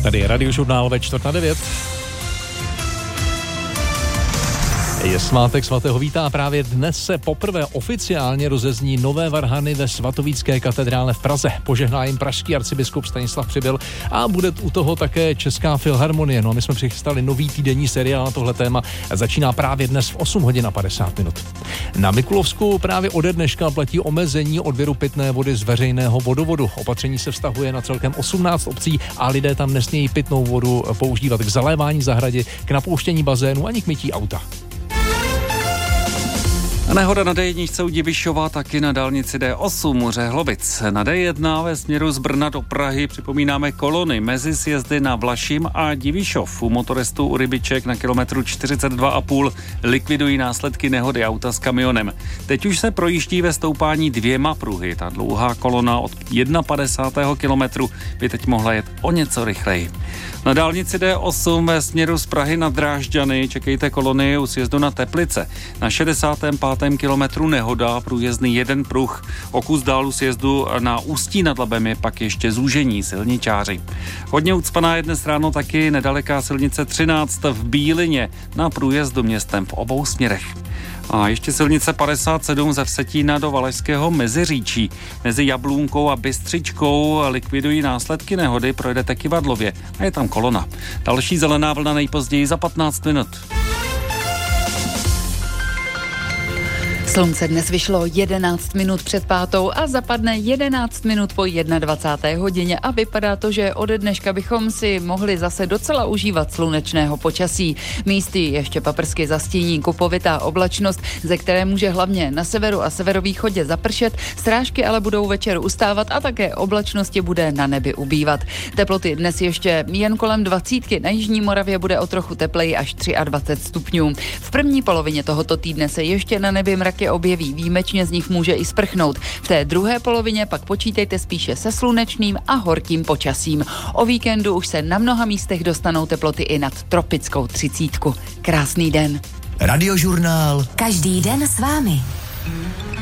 Tady je Radiožurnál ve 8:45. Je svátek svatého Víta a právě dnes se poprvé oficiálně rozezní nové varhany ve svatovícké katedrále v Praze. Požehná jim pražský arcibiskup Stanislav Přibyl a bude u toho také Česká filharmonie. No a my jsme přichystali nový týdenní seriál na tohle téma. Začíná právě dnes v 8 hodin a 50 minut. Na Mikulovsku právě ode dneška platí omezení odběru pitné vody z veřejného vodovodu. Opatření se vztahuje na celkem 18 obcí a lidé tam nesmějí pitnou vodu používat k zalévání zahrady, k napouštění bazénu ani k mytí auta. Nehoda na D1 u Divišova, taky na dálnici D8 Řehlovic. Na D1 ve směru z Brna do Prahy připomínáme kolony mezi sjezdy na Vlašim a Divišov. U motoristů u Rybiček na kilometru 42,5 likvidují následky nehody auta s kamionem. Teď už se projíždí ve stoupání 2 pruhy. Ta dlouhá kolona od 51. kilometru by teď mohla jet o něco rychleji. Na dálnici D8 ve směru z Prahy na Drážďany čekejte kolony u sjezdu na Teplice. Na 65. kilometru nehoda, průjezdný jeden pruh. O kus dálu sjezdu na Ústí nad Labem je pak ještě zúžení silničáři. Hodně ucpaná je dnes ráno taky nedaleká silnice 13 v Bílině na průjezdu městem v obou směrech. A ještě silnice 57 ze Vsetína do Valašského Meziříčí. Mezi Jablůnkou a Bystřičkou likvidují následky nehody, projedete Kyvadlově a je tam kolona. Další zelená vlna nejpozději za 15 minut. Slunce dnes vyšlo 11 minut před 5 a zapadne 11 minut po 21. hodině a vypadá to, že ode dneška bychom si mohli zase docela užívat slunečného počasí. Místy ještě paprsky zastíní kupovitá oblačnost, ze které může hlavně na severu a severovýchodě zapršet, srážky ale budou večer ustávat a také oblačnosti bude na nebi ubývat. Teploty dnes ještě jen kolem 20, na jižní Moravě bude o trochu tepleji až 23 stupňů. V první polovině tohoto týdne se ještě na nebi mraky objeví, výjimečně z nich může i sprchnout. V té druhé polovině pak počítejte spíše se slunečným a horkým počasím. O víkendu už se na mnoha místech dostanou teploty i nad tropickou 30. Krásný den. Radiožurnál. Každý den s vámi.